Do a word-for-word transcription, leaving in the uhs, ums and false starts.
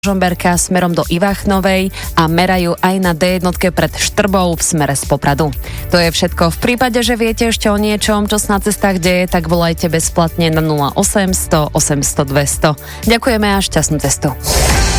Žomberka smerom do Ivachnovej a merajú aj na dé jedna pred Štrbou v smere z Popradu. To je všetko. V prípade, že viete ešte o niečom, čo sa na cestách deje, tak volajte bezplatne na nula osem sto osemsto dvesto. Ďakujeme a šťastnú cestu.